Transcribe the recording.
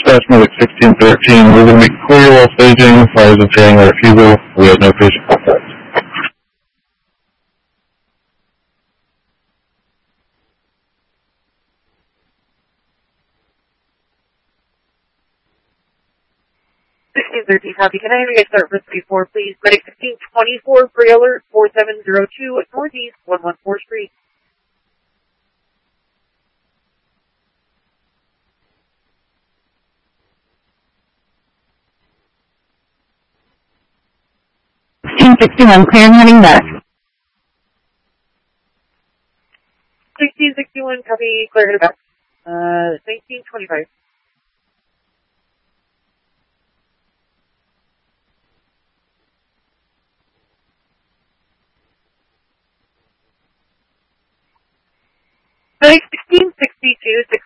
dispatch medic 1613. We're going to be clear while staging. Fires and failing our refusal. We have no patient contact. Copy. Can I have you guys start with 34, please? Medic 1624, Gray Alert, 4702 Northeast 114th Street. Clear and heading back. 1661, copy, clear headed back. 1925. Medic 1662,